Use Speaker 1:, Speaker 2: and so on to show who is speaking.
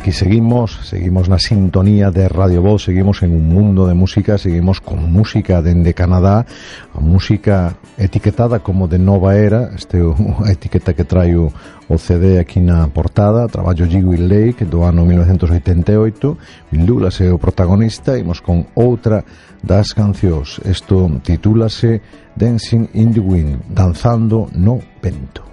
Speaker 1: aquí seguimos na sintonía de Radio Voz, seguimos en un mundo de música, seguimos con música dende Canadá, a música etiquetada como de nova era, a etiqueta que trae o CD aquí na portada, traballo Jill Lake do ano 1988, Bill Douglas é o protagonista, imos con outra das cancións, isto titúlase Dancing in the Wind, danzando no vento.